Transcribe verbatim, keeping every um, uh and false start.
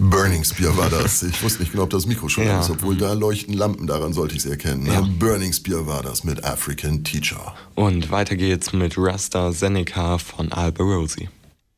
Burning Spear war das. Ich wusste nicht genau, ob das Mikro schon Ja. ist, obwohl da leuchten Lampen, daran sollte ich es erkennen. Ja. Burning Spear war das mit African Teacher. Und weiter geht's mit Rasta Seneca von Alberosi.